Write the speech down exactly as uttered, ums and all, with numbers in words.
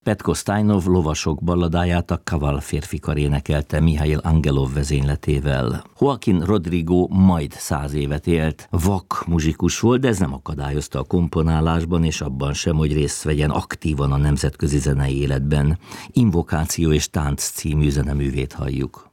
Petko Stajnov lovasok balladáját a Kaval férfikar énekelte Mihail Angelov vezényletével. Joaquin Rodrigo majd száz évet élt, vak muzsikus volt, de ez nem akadályozta a komponálásban, és abban sem, hogy részt vegyen aktívan a nemzetközi zenei életben. Invokáció és tánc című zeneművét halljuk.